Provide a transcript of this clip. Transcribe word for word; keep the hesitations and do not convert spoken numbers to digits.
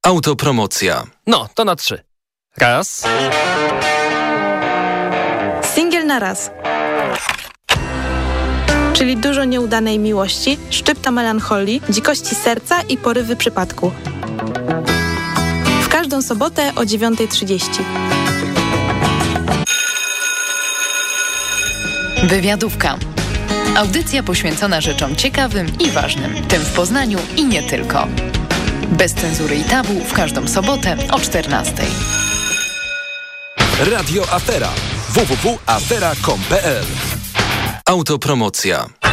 Autopromocja. No, to na trzy. Raz. Singiel na raz. Czyli dużo nieudanej miłości, szczypta melancholii, dzikości serca i porywy przypadku. W każdą sobotę o dziewiąta trzydzieści. Wywiadówka. Audycja poświęcona rzeczom ciekawym i ważnym, tym w Poznaniu i nie tylko. Bez cenzury i tabu w każdą sobotę o czternastej. Radio Afera. w w w kropka afera kropka com kropka p l. Autopromocja.